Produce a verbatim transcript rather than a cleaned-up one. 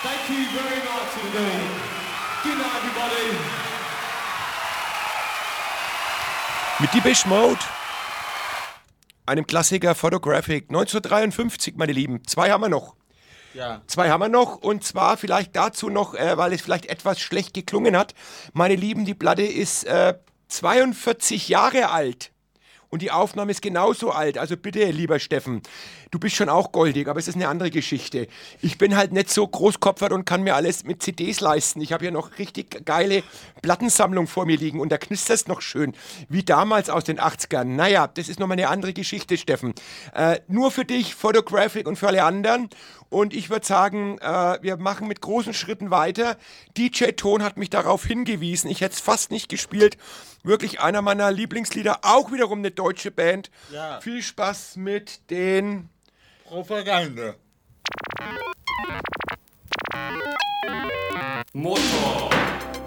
Thank you very much indeed. Good night, everybody. Mit Depeche Mode, einem Klassiker Photographic, neunzehnhundertdreiundfünfzig, meine Lieben. Zwei haben wir noch. Ja. Zwei haben wir noch, und zwar vielleicht dazu noch, äh, weil es vielleicht etwas schlecht geklungen hat. Meine Lieben, die Platte ist äh, zweiundvierzig Jahre alt. Und die Aufnahme ist genauso alt. Also bitte, lieber Steffen, du bist schon auch goldig, aber es ist eine andere Geschichte. Ich bin halt nicht so großkopfert und kann mir alles mit C Ds leisten. Ich habe hier noch richtig geile Plattensammlung vor mir liegen und da knistert es noch schön, wie damals aus den achtzigern. Naja, das ist nochmal eine andere Geschichte, Steffen. Äh, nur für dich, Photographic, und für alle anderen. Und ich würde sagen, äh, wir machen mit großen Schritten weiter. D J Ton hat mich darauf hingewiesen. Ich hätte es fast nicht gespielt. Wirklich einer meiner Lieblingslieder. Auch wiederum eine deutsche Band. Ja. Viel Spaß mit den... Propaganda. Motor.